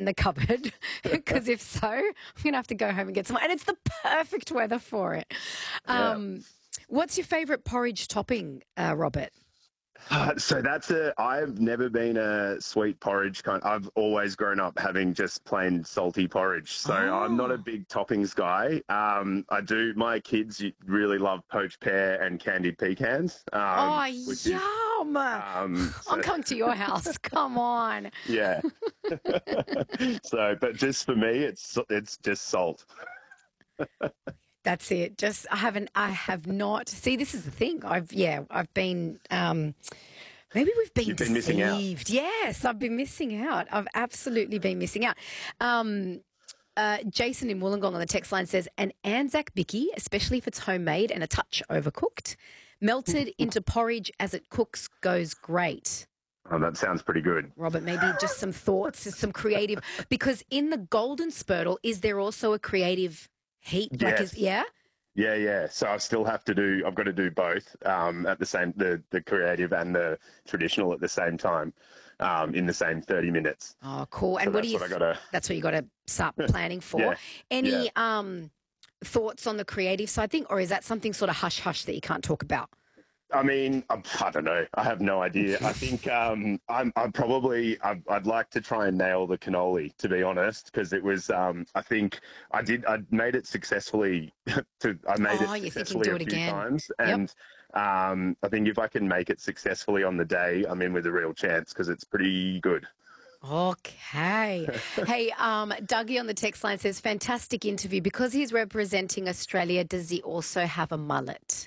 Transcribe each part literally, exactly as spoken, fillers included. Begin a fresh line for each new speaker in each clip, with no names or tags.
in the cupboard? Because if so, I'm going to have to go home and get some. And it's the perfect weather for it. Um,
Yeah.
What's your favourite porridge topping, uh, Robert?
Uh, so that's a. I've never been a sweet porridge kind. I've always grown up having just plain salty porridge. So I'm not a
Oh,
big toppings guy. Um, I do. My kids really love poached pear and candied pecans, um,
oh,
which is
yum.
um,
I'm
so
coming to your house. Come on.
yeah. So, but just for me, it's it's just salt.
That's it. Just I haven't. I have not. See, this is the thing. I've yeah. I've been. Um, maybe we've been
You've been missing out.
deceived. Yes, I've been missing out. I've absolutely been missing out. Um, uh, Jason in Wollongong on the text line says an Anzac bicky, especially if it's homemade and a touch overcooked, melted into porridge as it cooks, goes great.
Oh, that sounds pretty good.
Robert, maybe just some thoughts, some creative. Because in the golden spurtle, is there also a creative heat? Like, is
Yes.
yeah.
Yeah, yeah. So I still have to do. I've got to do both um, at the same the the creative and the traditional at the same time um, in the same thirty minutes.
Oh, cool.
So
And what do
that's
you?
what I got to.
That's what you got to start planning for.
Yeah, yeah.
Any um thoughts on the creative side thing, or is that something sort of hush hush that you can't talk about?
I mean, I, I don't know. I have no idea. I think um, I'm, I'm probably. I'd, I'd like to try and nail the cannoli, to be honest, because it was. Um, I think I did. I made it successfully. To I made
Oh,
it
you're thinking
successfully
do
a
it
few
again.
times,
Yep.
and um, I think if I can make it successfully on the day, I'm in with a real chance because it's pretty good.
Okay. Hey, um, Dougie on the text line says, fantastic interview. Because he's representing Australia, does he also have a mullet?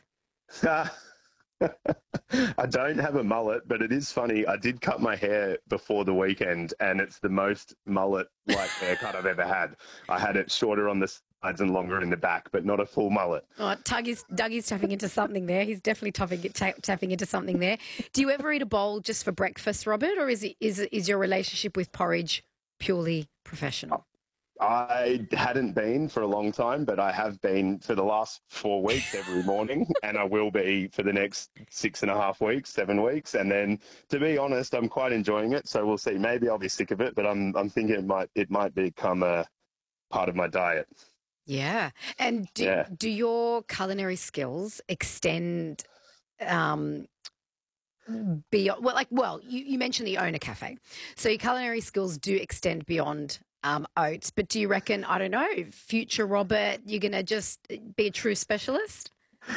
I don't have a mullet, but it is funny. I did cut my hair before the weekend, and it's the most mullet-like haircut I've ever had. I had it shorter on the sides and longer in the back, but not a full mullet.
Oh, Dougie's, Dougie's tapping into something there. He's definitely tapping, ta- tapping into something there. Do you ever eat a bowl just for breakfast, Robert, or is it, is it, is your relationship with porridge purely professional?
I hadn't been for a long time, but I have been for the last four weeks every morning, and I will be for the next six and a half weeks, seven weeks. And then, to be honest, I'm quite enjoying it. So we'll see. Maybe I'll be sick of it, but I'm I'm thinking it might it might become a part of my diet.
Yeah. And do,
Yeah.
do your culinary skills extend um, beyond, well, like, well, you, you mentioned the owner cafe. So your culinary skills do extend beyond um, oats, but do you reckon, I don't know, future Robert, you're going to just be a true specialist?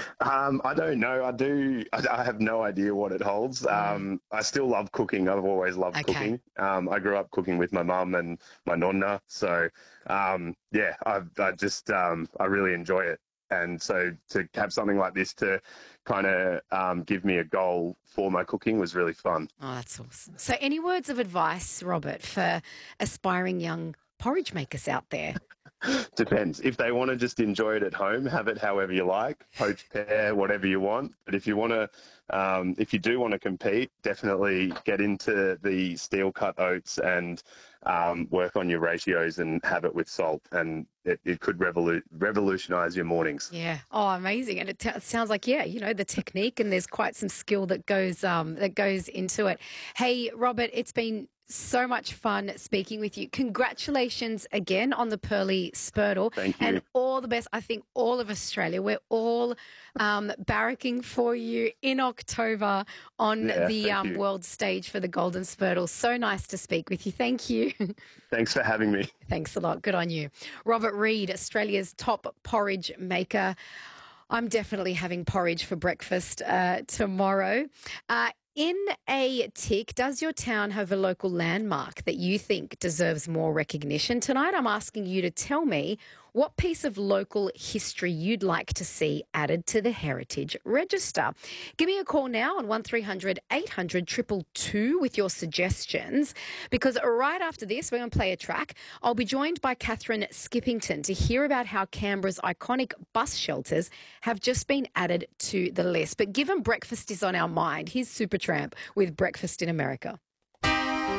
Um, I don't know. I do. I, I have no idea what it holds.
Mm.
Um, I still love cooking. I've always loved
Okay.
cooking. Um, I grew up cooking with my mum and my nonna. So, um, yeah, I, I just, um, I really enjoy it. And so to have something like this to kind of um, give me a goal for my cooking was really fun.
Oh, that's awesome. So any words of advice, Robert, for aspiring young porridge makers out there?
Depends. If they want to just enjoy it at home, have it however you like, poached pear, whatever you want. But if you want to, um, if you do want to compete, definitely get into the steel cut oats and um, work on your ratios and have it with salt. And it, it could revolu- revolutionize your mornings.
Yeah. Oh, amazing. And it, t- it sounds like, yeah, you know, the technique, and there's quite some skill that goes um, that goes into it. Hey, Robert, it's been so much fun speaking with you. Congratulations again on the Pearly Spurtle.
Thank you.
And all the best. I think all of Australia, we're all um, barracking for you in October on
Yeah,
the
thank
um,
you.
world stage for the Golden Spurtle. So nice to speak with you. Thank you.
Thanks for having me.
Thanks a lot. Good on you. Robert Reid, Australia's top porridge maker. I'm definitely having porridge for breakfast uh, tomorrow. Uh, in a tick, does your town have a local landmark that you think deserves more recognition? Tonight, I'm asking you to tell me what piece of local history you'd like to see added to the Heritage Register. Give me a call now on one three hundred eight hundred two two two with your suggestions, because right after this, we're going to play a track. I'll be joined by Catherine Skippington to hear about how Canberra's iconic bus shelters have just been added to the list. But given breakfast is on our mind, here's Supertramp with Breakfast in America.